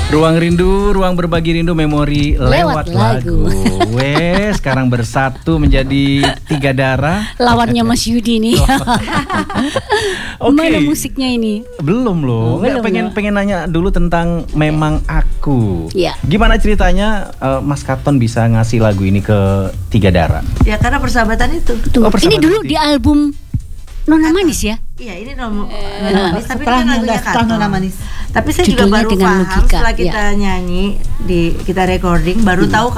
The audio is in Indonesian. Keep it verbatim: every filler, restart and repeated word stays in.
Ruang rindu, ruang berbagi rindu, memori lewat, Lewat lagu. lagu. Wes, sekarang bersatu menjadi tiga darah. Lawannya Mas Yudi nih. Oke. Mana musiknya ini? Belum loh. Oh, Nggak, belum pengen ya? pengen nanya dulu tentang Memang Aku. Iya. Gimana ceritanya eh, Mas Katon bisa ngasih lagu ini ke Tiga Darah? Ya karena persahabatan itu. Tuh, Oh, persahabatan ini dulu hati. di album Nona Manis ya? Iya ini nom- Nona Manis, tapi ini setelah kan lagunya setelah Katon. Nona Manis. Tapi saya juga Judulnya baru dengan paham logika, setelah kita ya. nyanyi di kita recording baru tahu